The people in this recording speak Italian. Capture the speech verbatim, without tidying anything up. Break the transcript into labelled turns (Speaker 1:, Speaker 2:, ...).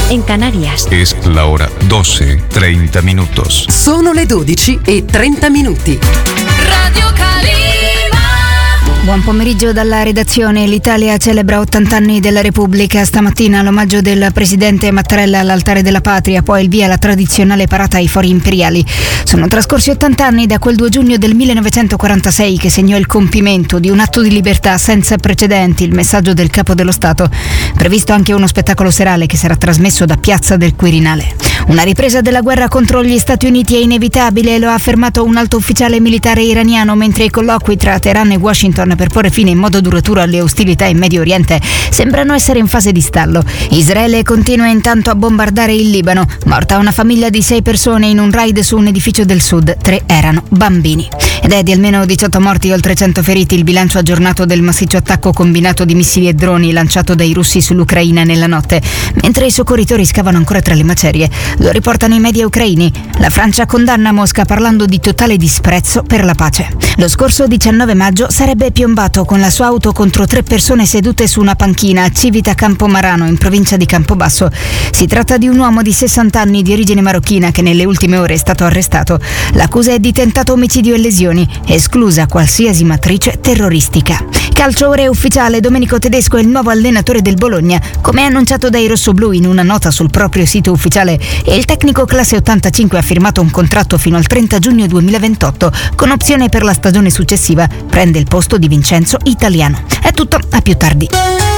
Speaker 1: en Canarias.
Speaker 2: Es la hora doce, treinta minutos.
Speaker 3: Sono le dodici e trenta minuti.
Speaker 4: Radio Calima.
Speaker 5: Buon pomeriggio dalla redazione. L'Italia celebra ottanta anni della Repubblica. Stamattina l'omaggio del presidente Mattarella all'altare della patria, poi il via alla tradizionale parata ai fori imperiali. Sono trascorsi ottanta anni da quel due giugno del millenovecentoquarantasei che segnò il compimento di un atto di libertà senza precedenti, il messaggio del capo dello Stato. Previsto anche uno spettacolo serale che sarà trasmesso da Piazza del Quirinale. Una ripresa della guerra contro gli Stati Uniti è inevitabile, lo ha affermato un alto ufficiale militare iraniano mentre i colloqui tra Teheran e Washington per porre fine in modo duraturo alle ostilità in Medio Oriente sembrano essere in fase di stallo. Israele continua intanto a bombardare il Libano. Morta una famiglia di sei persone in un raid su un edificio del sud. Tre erano bambini. Ed è di almeno diciotto morti e oltre cento feriti il bilancio aggiornato del massiccio attacco combinato di missili e droni lanciato dai russi sull'Ucraina nella notte, mentre i soccorritori scavano ancora tra le macerie. Lo riportano i media ucraini. La Francia condanna Mosca parlando di totale disprezzo per la pace. Lo scorso diciannove maggio sarebbe piombato con la sua auto contro tre persone sedute su una panchina a Civita Campomarano in provincia di Campobasso. Si tratta di un uomo di sessanta anni di origine marocchina che nelle ultime ore è stato arrestato. L'accusa è di tentato omicidio e lesioni, esclusa qualsiasi matrice terroristica. Calcio ora è ufficiale, Domenico Tedesco è il nuovo allenatore del Bologna, come annunciato dai rossoblù in una nota sul proprio sito ufficiale, e il tecnico classe ottantacinque ha firmato un contratto fino al trenta giugno duemilaventotto con opzione per la stagione successiva. Prende il posto di Vincenzo Italiano. È tutto, a più tardi.